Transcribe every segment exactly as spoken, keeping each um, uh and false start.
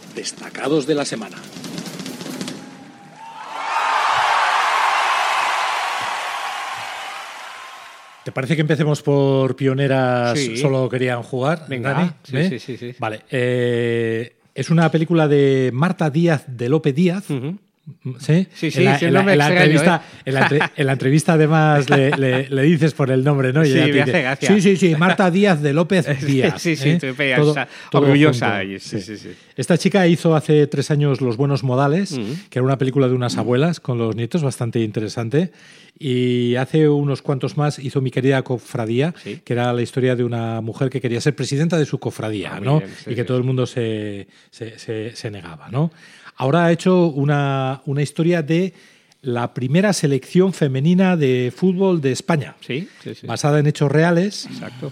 destacados de la semana. ¿Te parece que empecemos por pioneras? Sí. Solo querían jugar? Venga, Dani, sí, ¿eh? sí, sí, sí. Vale. Eh, es una película de Marta Díaz de López Díaz. Uh-huh. Sí, sí, sí, en la, sí en la, en la extraño, entrevista, ¿eh? en, la entre, en la entrevista además le, le, le dices por el nombre, ¿no? Y sí, ella me te hace dice, gracia. Sí, sí, sí, Marta Díaz de López Díaz. sí, sí, ¿eh? estoy todo, orgullosa. Sí, sí, sí, sí. Esta chica hizo hace tres años Los buenos modales, uh-huh. que era una película de unas abuelas con los nietos, bastante interesante. Y hace unos cuantos más hizo Mi querida cofradía, ¿sí? que era la historia de una mujer que quería ser presidenta de su cofradía, ah, ¿no? Bien, sí, y que sí. todo el mundo se, se, se, se negaba, ¿no? Ahora ha hecho una, una historia de la primera selección femenina de fútbol de España, sí, sí, sí. basada en hechos reales, exacto,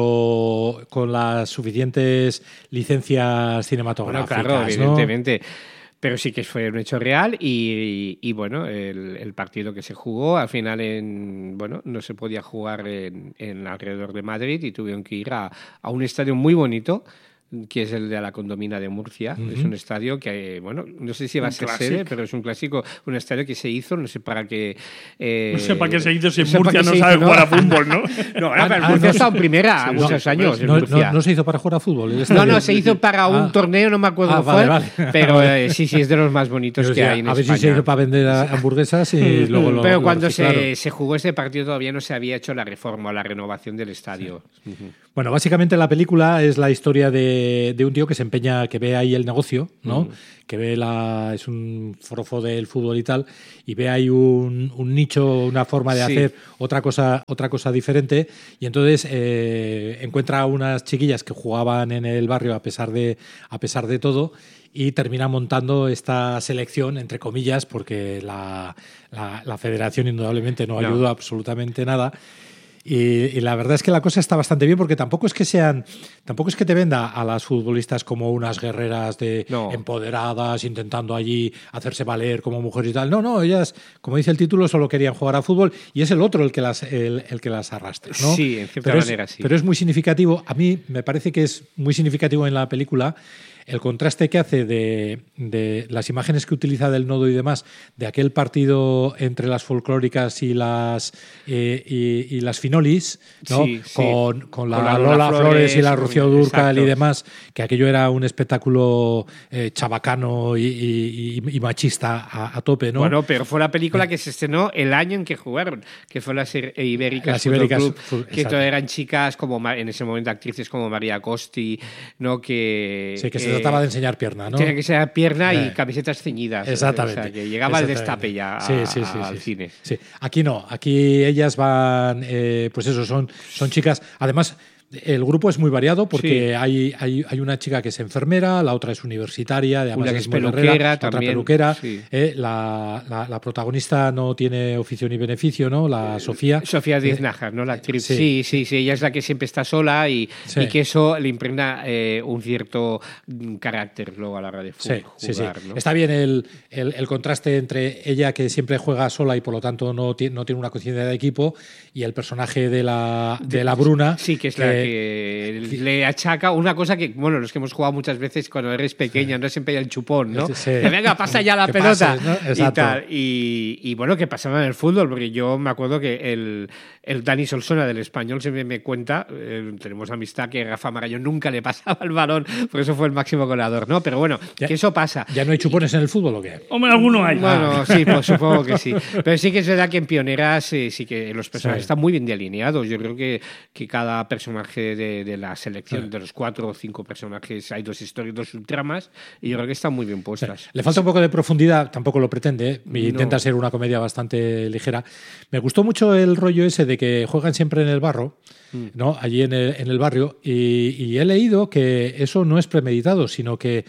pero con las suficientes licencias cinematográficas. Bueno, claro, ¿no? evidentemente. Pero sí que fue un hecho real y, y, y bueno, el, el partido que se jugó, al final en bueno no se podía jugar en, en alrededor de Madrid y tuvieron que ir a, a un estadio muy bonito, que es el de la Condomina de Murcia. Uh-huh. Es un estadio que, bueno, no sé si va un a ser clásico. sede, pero es un clásico, un estadio que se hizo, no sé para qué... Eh, no sé para qué se hizo si en no Murcia no sabe hizo, jugar ¿no? a fútbol, ¿no? no, no, pero Murcia ha estado en primera sí, muchos no, años. No, en Murcia. No, no se hizo para jugar a fútbol. No, no, se hizo para un ah. torneo, no me acuerdo ah, cuál vale, vale. Pero eh, sí, sí, es de los más bonitos pero, que o sea, hay en a España. A ver si se hizo para vender hamburguesas y luego lo Pero lo cuando se, se jugó ese partido todavía no se había hecho la reforma o la renovación del estadio. Sí. Uh-huh. Bueno, básicamente la película es la historia de, de un tío que se empeña, que ve ahí el negocio, ¿no? Mm. Que ve la es un forofo del fútbol y tal, y ve ahí un, un nicho, una forma de sí. hacer otra cosa, otra cosa diferente, y entonces eh, encuentra a unas chiquillas que jugaban en el barrio a pesar de a pesar de todo. Y termina montando esta selección, entre comillas, porque la, la, la federación indudablemente no, no. ayudó absolutamente nada. Y, y la verdad es que la cosa está bastante bien porque tampoco es que sean, tampoco es que te venda a las futbolistas como unas guerreras de no. empoderadas, intentando allí hacerse valer como mujeres y tal. No, no, ellas, como dice el título, solo querían jugar a fútbol y es el otro el que las, el, el que las arrastra, ¿no? Sí, en cierta pero manera es, sí. Pero es muy significativo, a mí me parece que es muy significativo en la película el contraste que hace de, de las imágenes que utiliza del nodo y demás, de aquel partido entre las folclóricas y las eh, y, y las finolis, ¿no? Sí, sí. Con, con la, con la Lola, Lola Flores, Flores y la Rocío Dúrcal y demás, que aquello era un espectáculo eh, chabacano y, y, y machista a, a tope, ¿no? Bueno, pero fue la película que se estrenó el año en que jugaron, que fue las Ibéricas, las Ibéricas Club, Club, que todas eran chicas como en ese momento actrices como María Costi, ¿no? Que sí, que eh, se trataba de enseñar pierna, ¿no? Tiene que ser pierna eh. y camisetas ceñidas. Exactamente. O sea, que llegaba el destape ya sí, a, sí, sí, a, al sí, cine. Sí. Aquí no, aquí ellas van, eh, pues eso, son, son chicas, además... El grupo es muy variado porque sí. hay, hay, hay una chica que es enfermera, la otra es universitaria, además una que es, es peluquera, guerrera, también, otra peluquera. Sí. Eh, la, la, la protagonista no tiene oficio ni beneficio, ¿no? La eh, Sofía. Sofía Díaz Nájar, ¿no? La actriz. Sí. sí, sí, sí. Ella es la que siempre está sola y, sí. y que eso le impregna eh, un cierto carácter luego a la hora de sí, jugar. Sí, sí. ¿no? Está bien el, el, el contraste entre ella, que siempre juega sola y por lo tanto no tiene, no tiene una conciencia de equipo, y el personaje de la, de la Bruna. Sí, que es que, la que le achaca una cosa que, bueno, los que hemos jugado muchas veces cuando eres pequeña, sí. no siempre hay el chupón, ¿no? Sí. Que venga, pasa ya la que pelota. Pases, ¿no? Y tal. Y, y bueno, que pasaba en el fútbol, porque yo me acuerdo que el, el Dani Solsona del Español siempre me cuenta, eh, tenemos amistad, que Rafa Marallón nunca le pasaba el balón, por eso fue el máximo goleador, ¿no? Pero bueno, ya, que eso pasa. ¿Ya no hay chupones y, en el fútbol o qué? Hombre, alguno hay. Bueno, ah. sí, pues supongo que sí. Pero sí que es verdad que en Pioneras eh, sí que los personajes sí. están muy bien delineados. Yo creo que, que cada personaje de, de la selección, sí. de los cuatro o cinco personajes, hay dos historias, dos subtramas, y yo creo que están muy bien puestas. Sí. Le falta un poco de profundidad, tampoco lo pretende, ¿eh? Intenta no. ser una comedia bastante ligera. Me gustó mucho el rollo ese de que juegan siempre en el barro, ¿no? Allí en el, en el barrio, y, y he leído que eso no es premeditado, sino que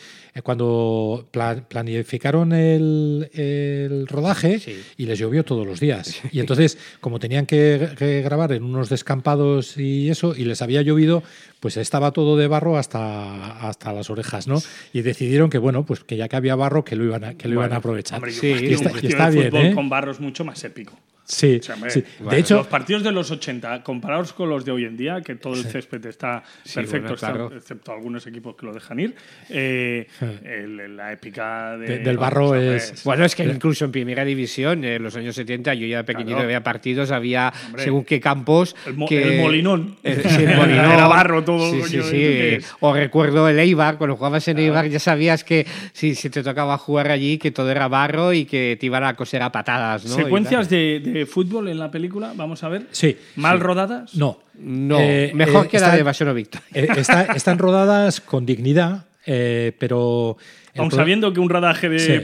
cuando plan, planificaron el, el rodaje sí. y les llovió todos los días, y entonces como tenían que, que grabar en unos descampados y eso, y les había llovido, pues estaba todo de barro hasta, hasta las orejas, ¿no? Y decidieron que, bueno, pues que ya que había barro, que lo iban a, que lo bueno, iban a aprovechar. Hombre, sí, y está, y está bien, ¿eh? Con barro es mucho más épico. Sí, O sea, hombre, sí. bueno, De hecho, los partidos de los ochenta, comparados con los de hoy en día, que todo el Sí. césped está Sí, perfecto, bueno, claro. está- excepto algunos equipos que lo dejan ir, eh, el- la épica de- De- del barro o sea, es- Bueno, es que incluso en primera división, en los años setenta, yo ya pequeñito Claro. había partidos, había Hombre, según qué campos. el mo- que, el Molinón. Eh, sí, el Molinón. Era barro todo, Sí, coño, sí, ¿eso sí. qué es? O recuerdo el Eibar, cuando jugabas en Eibar ya sabías que si, si te tocaba jugar allí, que todo era barro y que te iban a coser a patadas, ¿no? Secuencias de, de fútbol en la película, vamos a ver. sí. ¿Mal sí. rodadas? No. No, Eh, mejor eh, que la está- de Basono Victoria. Eh, está- están rodadas con dignidad, eh, pero... el Aun pro- sabiendo que un rodaje de Sí.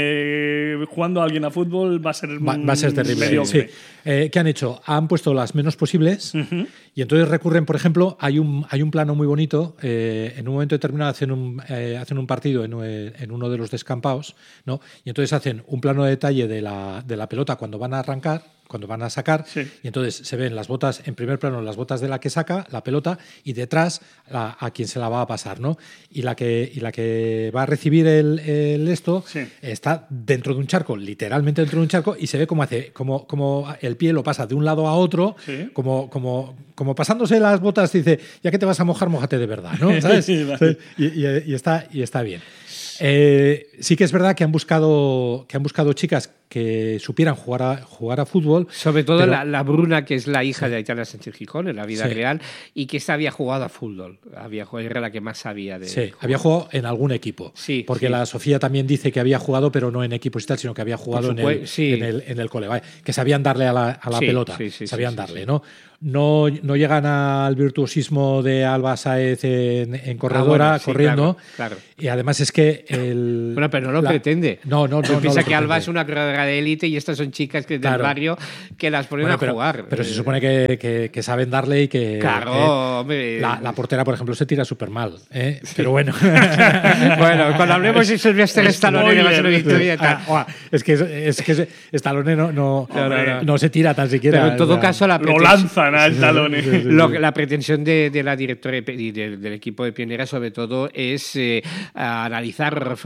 cine jugando a alguien a fútbol va a ser, Va, va a ser terrible. mediocre. Sí. Eh, ¿Qué han hecho? Han puesto las menos posibles Ujú. y entonces recurren, por ejemplo, hay un, hay un plano muy bonito. eh, en un momento determinado hacen un, eh, hacen un partido en, eh, en uno de los descampados, ¿no? Y entonces hacen un plano de detalle de la, de la pelota cuando van a arrancar, cuando van a sacar, Sí. y entonces se ven las botas, en primer plano, las botas de la que saca la pelota y detrás la- a quien se la va a pasar, ¿no? Y la que, y la que va a recibir el, el esto Sí. está dentro de un charco, literalmente dentro de un charco, y se ve como hace, como, como el pie lo pasa de un lado a otro, Sí. como, como, como pasándose las botas, dice, ya que te vas a mojar, mójate de verdad, ¿no? ¿Sabes? Sí, vale. y, y- y está, y está bien. Eh, sí que es verdad que han buscado, que han buscado chicas que supieran jugar a, jugar a fútbol. Sobre todo pero- la, la Bruna, que es la hija de Aitana Sánchez Gijón en la vida Sí. real, y que esta había jugado a fútbol. Había jugado, era la que más sabía de Sí, jugar. había jugado en algún equipo. Sí, porque sí. la Sofía también dice que había jugado, pero no en equipos y tal, sino que había jugado en supue- el, sí. en, el, en el cole. Vale, que sabían darle a la, a la Sí, pelota. sí, sí, sabían sí, sí, darle, sí. ¿no? No, no llegan al virtuosismo de Alba Sáez en, en corredora, Ah, bueno, sí, corriendo. claro, claro. Y además es que el. Bueno, pero no lo la- pretende. No, no, no. Tú no piensa lo que Alba pretende. es una corredora de élite y estas son chicas que del Claro. barrio que las ponen Bueno, a pero, jugar. pero se Eh, supone que, que- que saben darle y que. Claro, eh, hombre. la, la portera, por ejemplo, se tira súper mal. ¿eh? Pero bueno. Bueno, cuando hablemos de Sylvester Stallone de Basono Victoria y tal. Ah, uah, es que, es que Stallone no, no, No, no, no. no se tira tan siquiera. Pero en todo o sea, caso, la Lo pretensión- lanzan al talón. eh. Lo que- la pretensión de, de la directora y de- del equipo de Pionera, sobre todo, es eh, analizar o,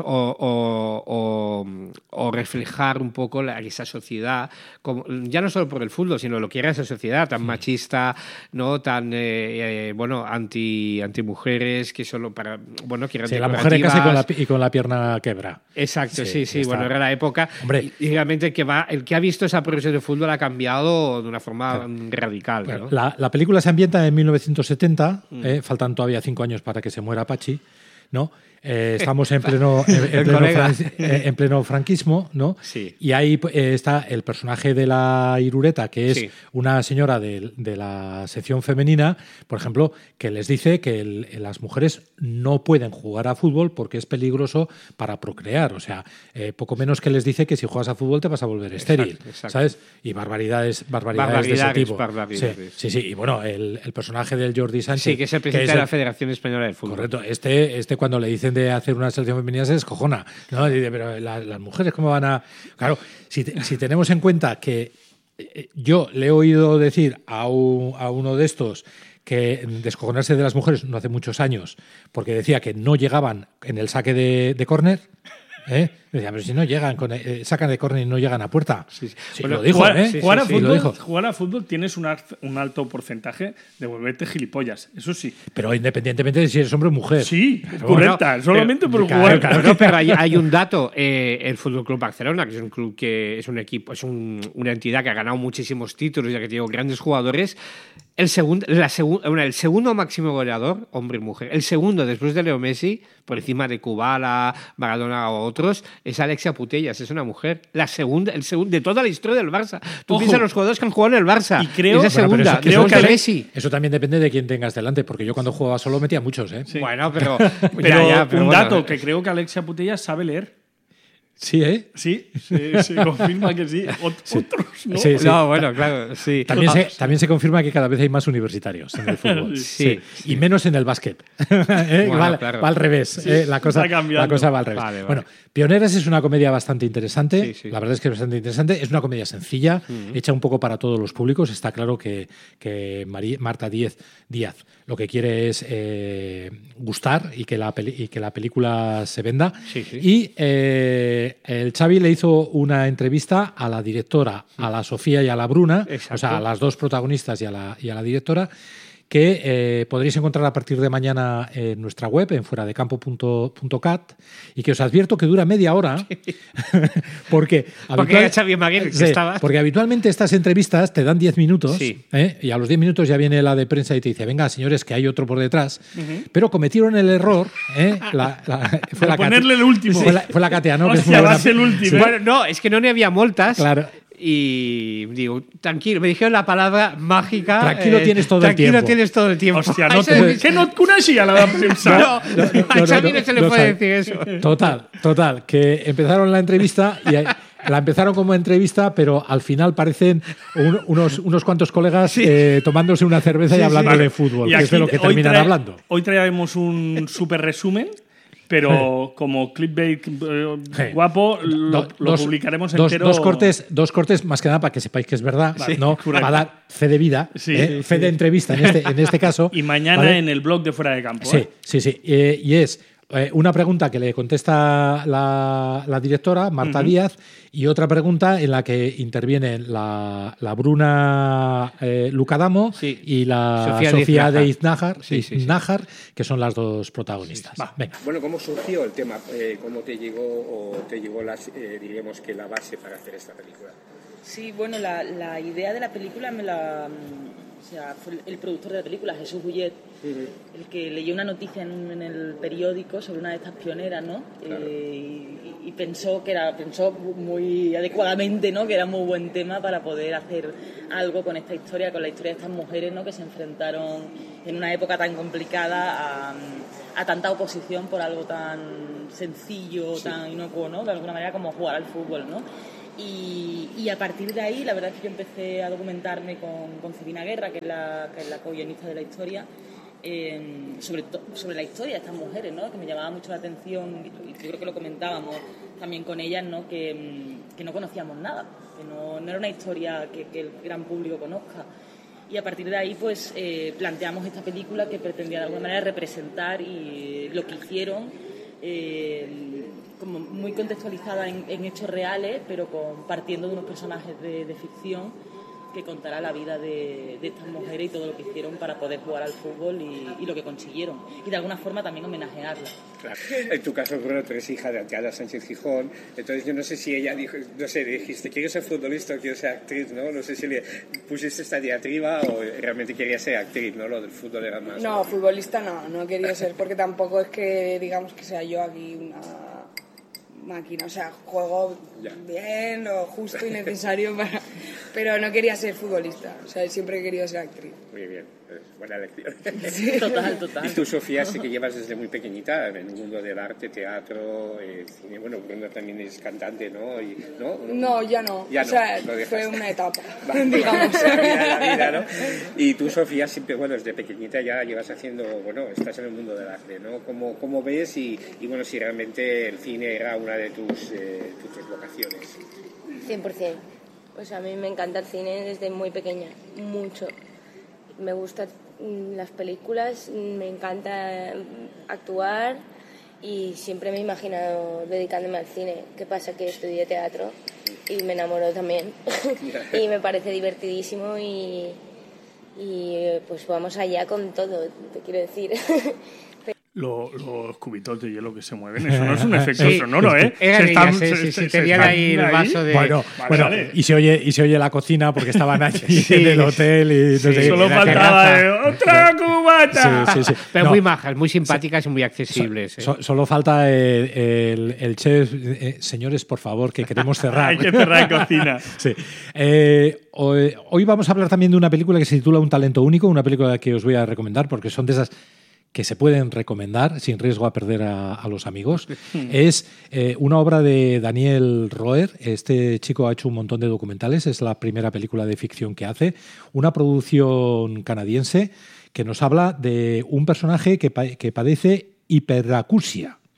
o- o- o reflejar un poco la- esa sociedad, como- ya no solo por el fútbol, sino lo que era esa sociedad tan machista, no tan eh, eh, bueno anti anti mujeres, que solo para bueno que eran Sí, la mujer en casa y con la, decorativas. y con la pierna quebra. Exacto, Sí, sí, sí, está. bueno, era la época. Hombre. y, y realmente el que va, el que ha visto esa progresión de fútbol ha cambiado de una forma mm, radical. Bueno, ¿no? la, la película se ambienta en mil novecientos setenta, Mm. eh, faltan todavía cinco años para que se muera Pachi, ¿no? Eh, estamos en pleno, en, en El pleno colega. fran- eh, en pleno franquismo, ¿no? Sí. Y ahí eh, está el personaje de la Irureta, que es Sí. una señora de, de la sección femenina, por ejemplo, que les dice que el- las mujeres no pueden jugar a fútbol porque es peligroso para procrear. O sea, eh, poco menos que les dice que si juegas a fútbol te vas a volver estéril, exacto. ¿sabes? Y barbaridades, barbaridades, Barbaridades, de ese tipo. barbaridades. Sí, sí, sí. Y bueno, el, el personaje del Jordi Sánchez. Sí, que es el presidente es de el- la Federación Española del Fútbol. Correcto. Este, este cuando le dicen de hacer una selección femenina se descojona. ¿No? Dice, pero la- las mujeres, ¿cómo van a...? Claro, si, te- si tenemos en cuenta que eh, yo le he oído decir a, un- a uno de estos que descojonarse de las mujeres no hace muchos años, porque decía que no llegaban en el saque de, de córner, ¿eh? Decía, pero si no llegan, con, eh, sacan de córner y no llegan a puerta. Sí, Bueno, lo dijo, jugar, ¿eh? sí, jugar a Sí, sí, fútbol, lo dijo. jugar a fútbol tienes un, ar- un alto porcentaje de volverte gilipollas, eso sí. Pero independientemente de si eres hombre o mujer. Sí, Pero correcta, bueno, solamente pero- por claro, jugar. claro. No, pero hay, hay un dato. Eh, el Fútbol Club Barcelona, que es un club que es un equipo, es un- una entidad que ha ganado muchísimos títulos, ya que tiene grandes jugadores. El segundo, la segun- bueno, el segundo máximo goleador, hombre y mujer, el segundo después de Leo Messi, por encima de Kubala, Maradona o otros, es Alexia Putellas, es una mujer. La segunda, el segundo de toda la historia del Barça. Tú Ojo. piensas en los jugadores que han jugado en el Barça. Y creo- es la Bueno, pero segunda, eso- creo eso que también- Messi. Eso también depende de quién tengas delante, porque yo cuando jugaba solo metía muchos, ¿eh? Sí. Bueno, pero, Pero ya, ya, pero un bueno. dato que creo que Alexia Putellas sabe leer. Sí, ¿eh? Sí, se, se confirma que sí. Ot- Otros no. Sí, sí. No, bueno, claro, sí. También Ah, se, sí. también se confirma que cada vez hay más universitarios en el fútbol. Sí, Y menos en el básquet. ¿Eh? Bueno, va, al- claro. va al revés. ¿eh? La, cosa, está cambiando. la cosa va al revés. Vale, vale. Bueno, Pioneras es una comedia bastante interesante. Sí, sí. La verdad es que es bastante interesante. Es una comedia sencilla, hecha un poco para todos los públicos. Está claro que, que María- Marta Díez, Díaz lo que quiere es eh, gustar y que, la peli- y que la película se venda. Sí, sí. Y eh, eh, el Xavi le hizo una entrevista a la directora, a la Sofía y a la Bruna, Exacto. o sea, a las dos protagonistas y a la, y a la directora, que eh, podréis encontrar a partir de mañana en nuestra web, en fuera de campo punto cat, y que os advierto que dura media hora, porque, porque, habitual, Xavi Maguire, sí, que estaba... porque habitualmente estas entrevistas te dan diez minutos, sí. ¿eh? Y a los diez minutos ya viene la de prensa y te dice, venga, señores, que hay otro por detrás, uh-huh. pero cometieron el error, ¿eh? la, la, fue la ponerle el último. Fue la, fue la Catea, ¿no? Hostia, que es va a ser el último. Sí. Bueno, no, es que no ni había multas. Claro. Y digo, tranquilo, me dijeron la palabra mágica. Tranquilo, eh, tienes todo el tranquilo tiempo. tienes todo el tiempo. Hostia, no te, ¿qué no et coneixia la de premsa? No, no, no, a Xavi no, no se le no puede sabe. decir eso. Total, total, que empezaron la entrevista y la empezaron como entrevista, pero al final parecen un, unos, unos cuantos colegas sí. eh, tomándose una cerveza sí, y hablando sí. de fútbol, y que es de lo que terminan trae, hablando. Hoy traemos un súper resumen. Pero como clickbait eh, sí. guapo, lo, Do, lo dos, publicaremos dos, entero. Dos cortes, dos cortes, más que nada para que sepáis que es verdad, sí, ¿no? Para dar fe de vida, sí, eh, sí, fe sí. de entrevista en este, en este caso. Y mañana ¿vale? en el blog de Fuera de Campo. Sí, ¿eh? sí, sí. Eh, y es eh, una pregunta que le contesta la, la directora, Marta uh-huh. Díaz, y otra pregunta en la que intervienen la, la Bruna eh, Lucadamo sí. y la Sofía, Sofía de Iznájar, sí, sí, sí. que son las dos protagonistas. Sí, sí. Bueno, ¿cómo surgió el tema? Eh, ¿Cómo te llegó o te llegó las, eh, diríamos que la base para hacer esta película? Sí, bueno, la, la idea de la película me la... O sea, fue el productor de la película, Jesús Gullet, uh-huh. el que leyó una noticia en, un, en el periódico sobre una de estas pioneras, ¿no? Claro. Eh, y, y pensó que era, pensó muy adecuadamente, ¿no? Que era muy buen tema para poder hacer algo con esta historia, con la historia de estas mujeres, ¿no? Que se enfrentaron en una época tan complicada a, a tanta oposición por algo tan sencillo, sí. tan inocuo, ¿no? De alguna manera como jugar al fútbol, ¿no? Y, y a partir de ahí, la verdad es que yo empecé a documentarme con, con Cebina Guerra, que es la, que es la co-guionista de la historia, eh, sobre, to, sobre la historia de estas mujeres, ¿no? Que me llamaba mucho la atención, y yo creo que lo comentábamos también con ellas, ¿no? Que, que no conocíamos nada, que no, no era una historia que, que el gran público conozca. Y a partir de ahí, pues, eh, planteamos esta película que pretendía de alguna manera representar y, lo que hicieron, eh, como muy contextualizada en, en hechos reales, pero partiendo de unos personajes de, de ficción que contará la vida de, de estas mujeres y todo lo que hicieron para poder jugar al fútbol y, y lo que consiguieron. Y de alguna forma también homenajearlas. Claro. En tu caso, Bruno, tú eres hija de Alcalá Sánchez Gijón, entonces yo no sé si ella dijo, no sé, dijiste, ¿quiero ser futbolista o quiero ser actriz? ¿No? No sé si le pusiste esta diatriba o realmente quería ser actriz, ¿no? Lo del fútbol era más... No, futbolista no, no quería ser, porque tampoco es que, digamos, que sea yo aquí una... máquina, o sea, juego ya. bien, lo justo y necesario para... pero no quería ser futbolista, o sea, siempre he querido ser actriz. Muy bien, buena elección. Sí, total, total. Y tú, Sofía, sí que llevas desde muy pequeñita en el mundo del arte, teatro, eh, cine, bueno, Bruna también es cantante, ¿no? Y, ¿no? no, ya no, ya o no, sea, fue una etapa, va, digamos. La vida, la vida, ¿no? Y tú, Sofía, siempre, bueno, desde pequeñita ya llevas haciendo, bueno, estás en el mundo del arte, ¿no? ¿Cómo, cómo ves y, y, bueno, si realmente el cine era una de tus, eh, tus vocaciones? cien por ciento. Pues a mí me encanta el cine desde muy pequeña, mucho. Me gustan las películas, me encanta actuar y siempre me he imaginado dedicándome al cine. ¿Qué pasa? Que estudié teatro y me enamoró también y me parece divertidísimo y, y pues vamos allá con todo, te quiero decir. Los, los cubitos de hielo que se mueven, eso no es un efecto sí, sonoro, ¿eh? Era se están, sí, sí, sí, tenían ahí el vaso de... Bueno, vale, bueno vale. Y, se oye, y se oye la cocina porque estaban allí sí, en el hotel y... No sí, sé, solo faltaba de, ¡otra cubata! Sí, sí, sí. Pero no, muy majas, muy simpáticas sí, y muy accesibles. So, so, solo falta el, el, el chef. Eh, señores, por favor, que queremos cerrar. Hay que cerrar cocina. Sí. Eh, hoy, hoy vamos a hablar también de una película que se titula Un talento único, una película que os voy a recomendar porque son de esas... que se pueden recomendar sin riesgo a perder a, a los amigos. Es eh, una obra de Daniel Roher. Este chico ha hecho un montón de documentales. Es la primera película de ficción que hace. Una producción canadiense que nos habla de un personaje que, pa- que padece hiperacusia.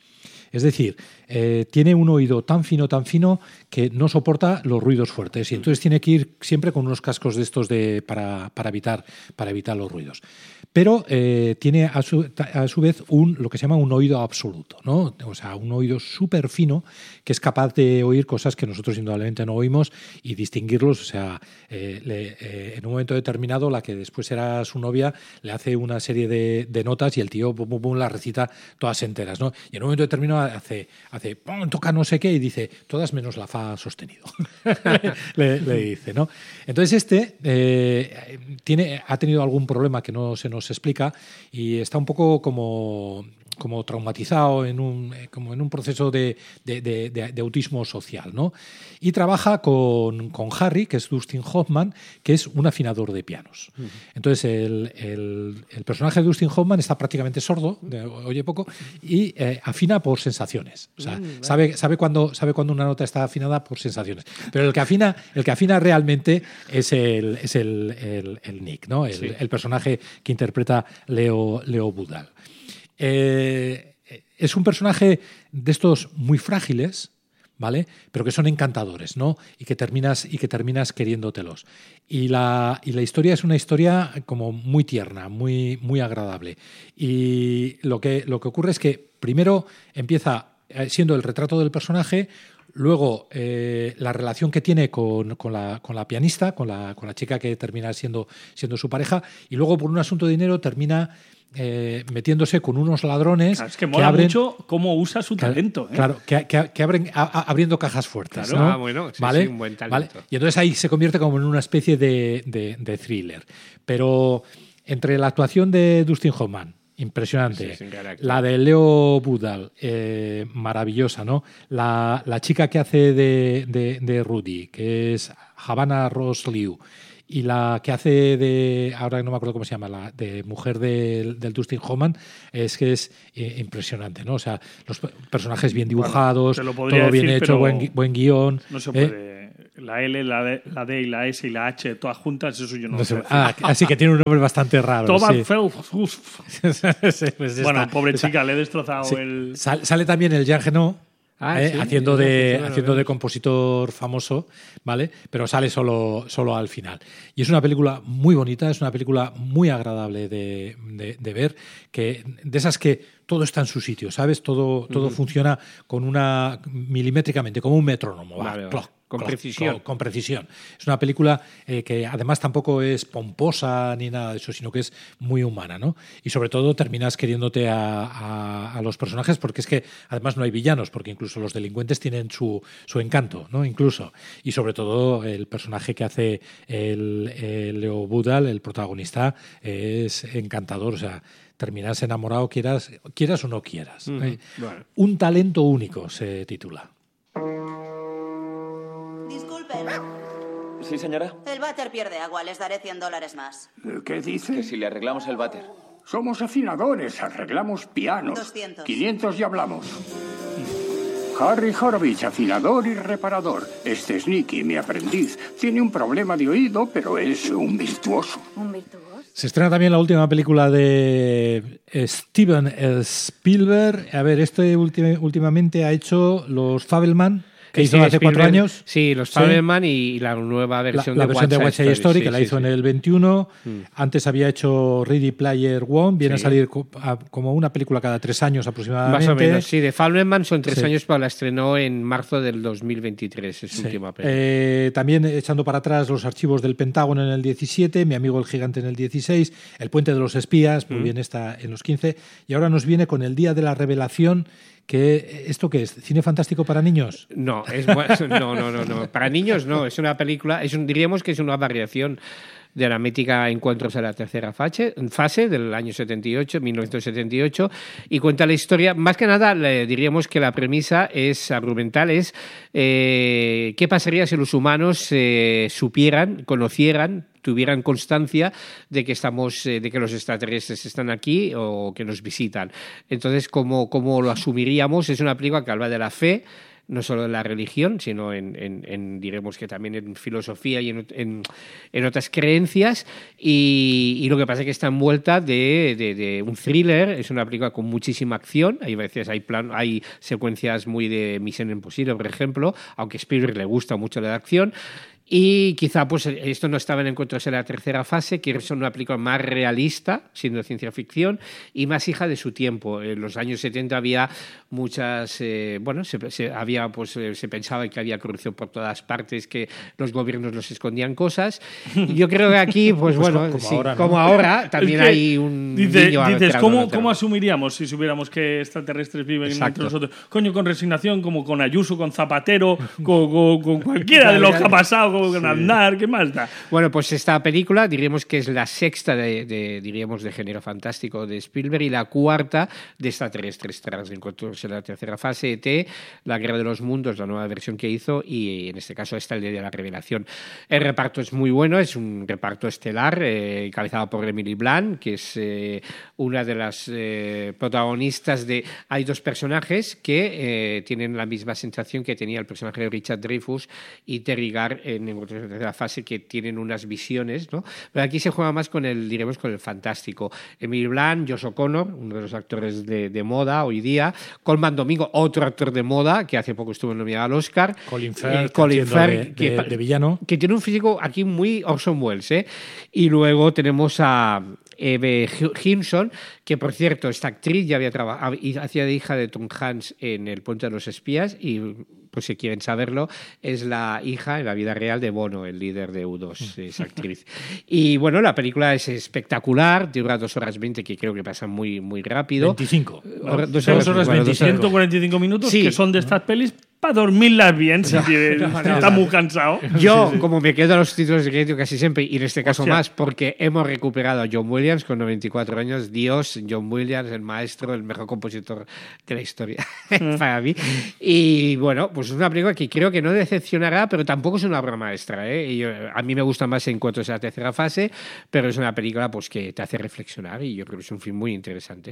Es decir, eh, tiene un oído tan fino, tan fino, que no soporta los ruidos fuertes y entonces tiene que ir siempre con unos cascos de estos de, para, para, evitar, para evitar los ruidos. Pero eh, tiene a su, a su vez un, lo que se llama un oído absoluto, ¿no? O sea, un oído súper fino que es capaz de oír cosas que nosotros indudablemente no oímos y distinguirlos. O sea, eh, le, eh, en un momento determinado la que después era su novia le hace una serie de, de notas y el tío pum, pum, pum, las recita todas enteras, ¿no? Y en un momento determinado hace, hace pum, toca no sé qué y dice todas menos la fa sostenido. le, le dice, ¿no? Entonces este eh, tiene, ha tenido algún problema que no se nos explica y está un poco como, como traumatizado en un, como en un proceso de, de, de, de, de autismo social, ¿no? Y trabaja con, con Harry, que es Dustin Hoffman, que es un afinador de pianos. Uh-huh. Entonces el, el, el personaje de Dustin Hoffman está prácticamente sordo, oye poco, y eh, afina por sensaciones. O sea, uh-huh. sabe, sabe, cuando, sabe cuando una nota está afinada por sensaciones. Pero el que afina, el que afina realmente es el, es el, el, el Nick, ¿no? El, sí. el personaje que interpreta Leo, Leo Budal. Eh, es un personaje de estos muy frágiles, ¿vale? Pero que son encantadores, ¿no? Y que terminas, y que terminas queriéndotelos. Y la, y la historia es una historia como muy tierna, muy, muy agradable. Y lo que, lo que ocurre es que primero empieza siendo el retrato del personaje, luego eh, la relación que tiene con, con, la, con la pianista, con la, con la chica que termina siendo, siendo su pareja, y luego por un asunto de dinero termina eh, metiéndose con unos ladrones. Claro, es que mola que abren, mucho cómo usa su talento. ¿eh? Claro, que, que, que abren a, a, abriendo cajas fuertes. Claro, ¿no? ah, bueno, sí, ¿Vale? sí, un buen talento. ¿Vale? Y entonces ahí se convierte como en una especie de, de, de thriller. Pero entre la actuación de Dustin Hoffman, impresionante. Sí, la de Leo Budal, eh, maravillosa, ¿no? La, la chica que hace de, de, de Rudy, que es Havana Ross Liu, y la que hace de, ahora no me acuerdo cómo se llama, la de mujer del, del Dustin Hoffman, es que es eh, impresionante, ¿no? O sea, los personajes bien dibujados, bueno, todo decir, bien hecho, buen, buen guión. No se puede. ¿eh? La L, la D, la D y la S y la H, todas juntas, eso yo no, no sé. Ah, así que tiene un nombre bastante raro. Toma sí. feo. sí, pues bueno, está, pobre chica, está, le he destrozado sí. el... Sal, sale también el Jean Genot, ah, ¿eh? sí, haciendo, de, sí, haciendo de compositor famoso, ¿vale? Pero sale solo, solo al final. Y es una película muy bonita, es una película muy agradable de, de, de ver, que de esas que todo está en su sitio, ¿sabes? Todo, todo uh-huh. funciona con una milimétricamente, como un metrónomo. Vale, va, vale. Cloc, con cloc, precisión. Con, con precisión. Es una película eh, que además tampoco es pomposa ni nada de eso, sino que es muy humana, ¿no? Y sobre todo terminas queriéndote a, a, a los personajes porque es que además no hay villanos, porque incluso los delincuentes tienen su, su encanto, ¿no? Incluso. Y sobre todo el personaje que hace el, el Leo Budal, el protagonista, es encantador, o sea, terminas enamorado quieras, quieras o no quieras. Uh-huh. ¿eh? Bueno. Un talento único se titula. Disculpen. Sí, señora. El váter pierde agua, les daré cien dólares más. ¿Qué dice? Que si le arreglamos el váter. Somos afinadores, arreglamos pianos. doscientos. quinientos y hablamos. Harry Horowitz, afinador y reparador. Este es Nicky, mi aprendiz. Tiene un problema de oído, pero es un virtuoso. ¿Un virtuoso? Se estrena también la última película de Steven Spielberg. A ver, este ultim- últimamente ha hecho Los Fabelman, que hizo sí, hace cuatro años. Sí, Los Fabelman sí. Y la nueva versión la, la de versión West de West Side Side Story, Story, sí, que la sí, hizo sí. en el veintiuno. Mm. Antes había hecho Ready Player One. Viene sí. a salir como una película cada tres años aproximadamente. Más o menos, sí. De Fabelman son tres sí. años, pero la estrenó en marzo del dos mil veintitrés. Es su sí. última película. Eh, también echando para atrás Los archivos del Pentágono en el diecisiete, Mi amigo el gigante en el dieciséis, El puente de los espías, muy mm. bien, está en los quince. Y ahora nos viene con El día de la revelación. ¿Qué, ¿Esto qué es? ¿Cine fantástico para niños? No, es, no, no, no, no. Para niños no. Es una película, es un, diríamos que es una variación de la mítica Encuentros en la tercera fase, fase del año setenta y ocho, mil novecientos setenta y ocho, y cuenta la historia. Más que nada, le, diríamos que la premisa es argumental, es eh, qué pasaría si los humanos eh, supieran, conocieran, tuvieran constancia de que estamos, eh, de que los extraterrestres están aquí o que nos visitan. Entonces, ¿cómo, cómo lo asumiríamos? Es una película que habla de la fe, no solo en la religión, sino en, en, en diremos que también en filosofía y en, en, en otras creencias, y, y lo que pasa es que está envuelta de, de, de un thriller, es una película con muchísima acción, hay veces hay, plan, hay secuencias muy de Misión Imposible, por ejemplo, aunque a Spielberg le gusta mucho la acción. Y quizá pues esto no estaba en encuentros en la tercera fase, que es una película más realista, siendo ciencia ficción, y más hija de su tiempo. En los años setenta había muchas, eh, bueno, se, se, había, pues, eh, se pensaba que había corrupción por todas partes, que los gobiernos los escondían cosas. Y yo creo que aquí, pues, pues bueno, como, como, sí, ahora, ¿no? como ahora, también es que hay un dice, niño dices, ¿cómo, ¿cómo asumiríamos si supiéramos que extraterrestres viven Exacto. entre nosotros? Coño, con resignación, como con Ayuso, con Zapatero, con, con, con cualquiera de los que ha pasado, con sí. Aznar, ¿qué más da? Bueno, pues esta película diríamos que es la sexta de, de, diríamos, de género fantástico de Spielberg y la cuarta de extraterrestres tras encontros en la tercera fase, E T, La Guerra de los Mundos, la nueva versión que hizo, y en este caso esta, el Día de la Revelación. El reparto es muy bueno, es un reparto estelar, eh, encabezado por Emily Blunt, que es eh, una de las eh, protagonistas de... Hay dos personajes que eh, tienen la misma sensación que tenía el personaje de Richard Dreyfuss y Terry Garr en encontros de la fase, que tienen unas visiones, ¿no? Pero aquí se juega más con el, diremos, con el fantástico. Emily Blunt, Josh O'Connor, uno de los actores de, de moda hoy día, Colman Domingo, otro actor de moda que hace poco estuvo nominado al Oscar, Colin Firth, eh, Colin Firth de, que, de, de villano, que tiene un físico aquí muy Orson Welles, ¿eh? Y luego tenemos a Eve Hewson, que por cierto, esta actriz ya había trabajado, hacía de hija de Tom Hanks en El Puente de los Espías, y pues si quieren saberlo, es la hija en la vida real de Bono, el líder de U dos, esa actriz. Y bueno, la película es espectacular, dura dos horas veinte, que creo que pasan muy, muy rápido. veinticinco. Bueno, dos horas, dos horas veinte, ciento cuarenta y cinco minutos, sí. Que son de estas pelis para dormirlas bien, si no, no, no, está no, muy cansado. Yo, sí, sí. como me quedo a los títulos de crédito casi siempre, y en este caso Hostia. más, porque hemos recuperado a John Williams con noventa y cuatro años, Dios, John Williams, el maestro, el mejor compositor de la historia, para mí. Y bueno, pues es una película que creo que no decepcionará, pero tampoco es una obra maestra, ¿eh? Y yo, a mí me gusta más Encuentros en la tercera fase, pero es una película pues que te hace reflexionar, y yo creo que es un film muy interesante.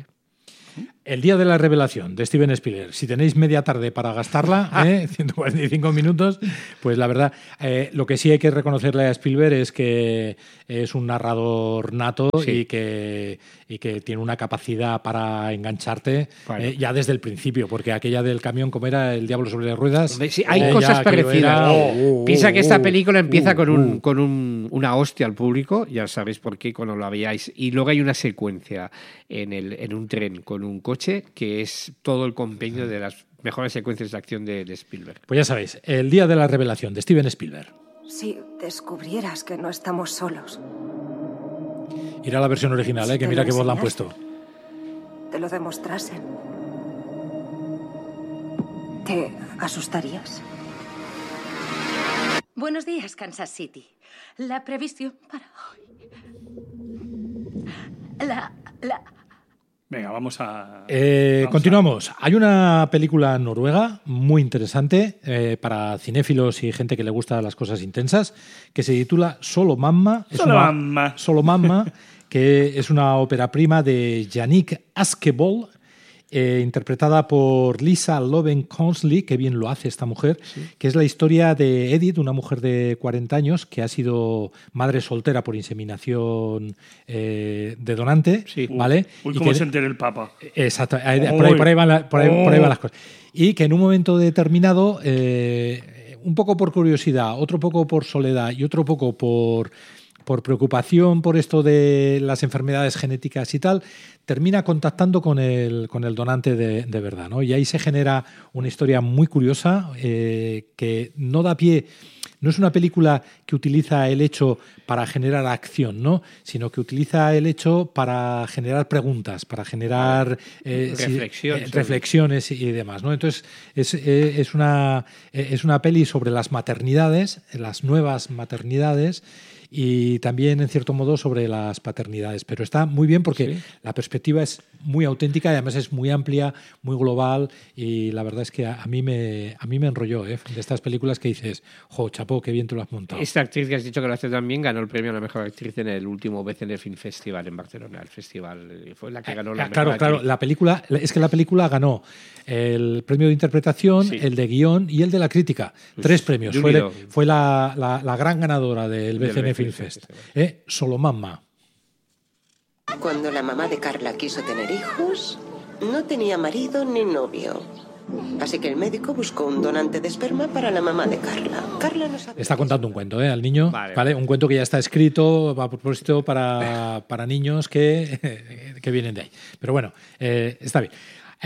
El Día de la Revelación, de Steven Spielberg. Si tenéis media tarde para gastarla, ¿eh? ciento cuarenta y cinco minutos, pues la verdad, eh, lo que sí hay que reconocerle a Spielberg es que es un narrador nato, sí. y, que, y que tiene una capacidad para engancharte, bueno. eh, ya desde el principio, porque aquella del camión, como era El Diablo sobre las ruedas... Sí, hay eh, cosas parecidas. Era, oh, oh, Piensa que esta película empieza uh, con, un, uh. con un, una hostia al público, ya sabéis por qué cuando la veáis, y luego hay una secuencia en, el, en un tren con un coche, que es todo el compendio de las mejores secuencias de acción de, de Spielberg. Pues ya sabéis, El Día de la Revelación, de Steven Spielberg. Si descubrieras que no estamos solos. Irá la versión original, si ¿eh? Que mira qué voz la han puesto. Te lo demostrasen. ¿Te asustarías? Buenos días, Kansas City. La previsión para hoy. La... la... Venga, vamos a... Eh, vamos continuamos. A... Hay una película noruega muy interesante eh, para cinéfilos y gente que le gusta las cosas intensas, que se titula Solo Mamma. Es Solo una, Mamma. Solo Mamma, que es una ópera prima de Yannick Askebold, eh, interpretada por Lisa Loven-Consley, que bien lo hace esta mujer, sí. que es la historia de Edith, una mujer de cuarenta años que ha sido madre soltera por inseminación eh, de donante, sí. ¿vale? Uy, y ¿cómo que, se entera el Papa? Exacto, por ahí, por ahí, van, la, por ahí, por ahí van las cosas. Y que en un momento determinado, eh, un poco por curiosidad, otro poco por soledad y otro poco por... por preocupación por esto de las enfermedades genéticas y tal, termina contactando con el, con el donante de, de verdad, ¿no? Y ahí se genera una historia muy curiosa eh, que no da pie, no es una película que utiliza el hecho para generar acción, ¿no? Sino que utiliza el hecho para generar preguntas, para generar eh, Reflexión, si, eh, reflexiones y demás, ¿no? Entonces es, eh, es, una, eh, es una peli sobre las maternidades, las nuevas maternidades, y también, en cierto modo, sobre las paternidades. Pero está muy bien porque sí. la perspectiva es muy auténtica y además es muy amplia, muy global, y la verdad es que a, a mí me a mí me enrolló, ¿eh? De estas películas que dices, jo, chapó, qué bien tú lo has montado. Esta actriz que has dicho que lo hace también ganó el premio a la mejor actriz en el último B C N Film Festival en Barcelona. El festival fue la que ganó la eh, mejor Claro, actriz. claro, la película, es que la película ganó el premio de interpretación, sí. el de guión y el de la crítica. Pues, Tres premios. Fue, de, fue la, la, la gran ganadora del B C N Film Fest. ¿Eh? Solo mamá. Cuando la mamá de Carla quiso tener hijos, no tenía marido ni novio. Así que el médico buscó un donante de esperma para la mamá de Carla. Carla no sabía. Está contando un cuento, ¿eh? Al niño, vale, ¿vale? Un cuento que ya está escrito a propósito para, para niños que, que vienen de ahí. Pero bueno, eh, está bien.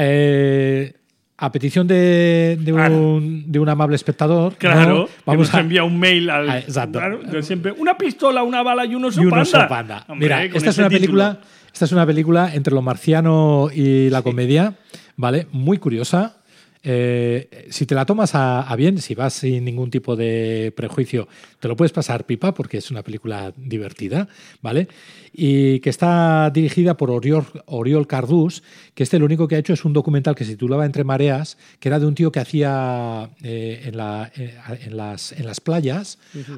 Eh, a petición de, de, un, de un amable espectador, claro, ¿no? Vamos que nos a envía un mail al, a, exacto. Claro, yo siempre una pistola, una bala y un oso y un panda. Oso panda. Hombre, Mira, esta es una título. película, esta es una película entre lo marciano y la sí. comedia, ¿vale? Muy curiosa. Eh, si te la tomas a, a bien, si vas sin ningún tipo de prejuicio, te lo puedes pasar pipa porque es una película divertida, ¿vale? Y que está dirigida por Oriol, Oriol Cardús, que este lo único que ha hecho es un documental que se titulaba Entre Mareas, que era de un tío que hacía eh, en, la, eh, en, las, en las playas, uh-huh.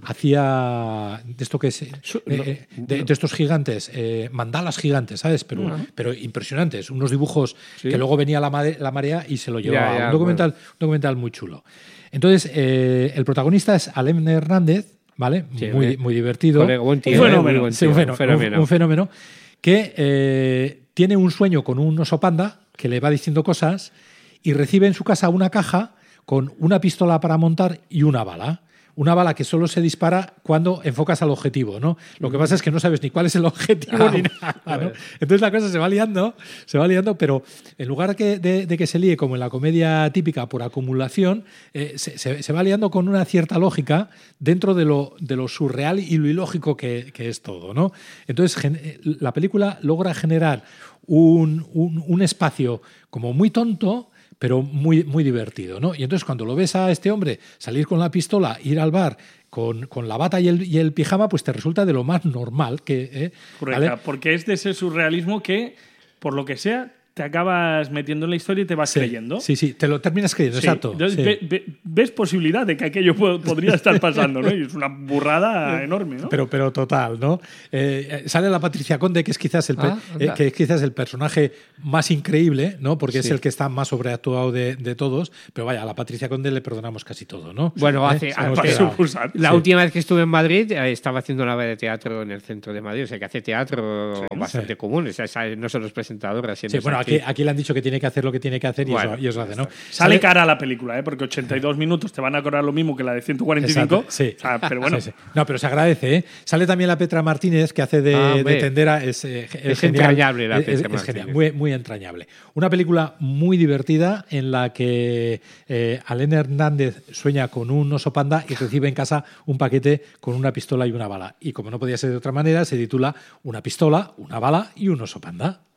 hacía de esto que es, eh, eh, de, de estos gigantes, eh, mandalas gigantes, ¿sabes? Pero, uh-huh. pero impresionantes, unos dibujos ¿sí? que luego venía la, mare, la marea y se lo llevaba. Ya, ya, un, documental, bueno. un documental muy chulo. Entonces, eh, el protagonista es Alem Hernández, ¿vale? Sí, muy, eh. muy divertido. Colega, buen tío, un fenómeno. Buen tío, sí, un, fenómeno, un, fenómeno. Un, un fenómeno que eh, tiene un sueño con un oso panda que le va diciendo cosas y recibe en su casa una caja con una pistola para montar y una bala. Una bala que solo se dispara cuando enfocas al objetivo, ¿no? Lo que pasa es que no sabes ni cuál es el objetivo ah, ni nada, ¿no? Entonces la cosa se va liando, se va liando, pero en lugar de, de, de que se líe como en la comedia típica por acumulación, eh, se, se, se va liando con una cierta lógica dentro de lo, de lo surreal y lo ilógico que, que es todo, ¿no? Entonces gen, la película logra generar un, un, un espacio como muy tonto, pero muy, muy divertido, ¿no? Y entonces cuando lo ves a este hombre salir con la pistola, ir al bar con, con la bata y el, y el pijama, pues te resulta de lo más normal. Que, ¿eh? Correcto, ¿vale? Porque es de ese surrealismo que, por lo que sea, te acabas metiendo en la historia y te vas sí, creyendo. Sí, sí, te lo terminas creyendo, sí. exacto. Entonces sí. ve, ve, ves posibilidad de que aquello podría estar pasando, ¿no? Y es una burrada enorme, ¿no? Pero, pero total, ¿no? Eh, sale la Patricia Conde, que es quizás el ah, eh, que es quizás el personaje más increíble, ¿no? Porque sí. es el que está más sobreactuado de, de todos. Pero vaya, a la Patricia Conde le perdonamos casi todo, ¿no? Bueno, hace, ¿Eh? hace la sí. última vez que estuve en Madrid eh, estaba haciendo una obra de teatro en el centro de Madrid, o sea que hace teatro sí, bastante sí. común, o sea, no solo es presentadora. Sí, bueno, aquí, aquí le han dicho que tiene que hacer lo que tiene que hacer y, bueno, eso, y eso hace, ¿no? Sale, Sale cara a la película, ¿eh? Porque ochenta y dos minutos te van a cobrar lo mismo que la de ciento cuarenta y cinco. Exacto, sí. O sea, pero bueno. Sí, sí. No, pero se agradece, ¿eh? Sale también la Petra Martínez, que hace de, ah, de tendera. Es, eh, es, es entrañable la Petra es, Martínez. Es genial, muy, muy entrañable. Una película muy divertida en la que eh, Alem Hernández sueña con un oso panda y recibe en casa un paquete con una pistola y una bala. Y como no podía ser de otra manera, se titula Una pistola, una bala y un oso panda.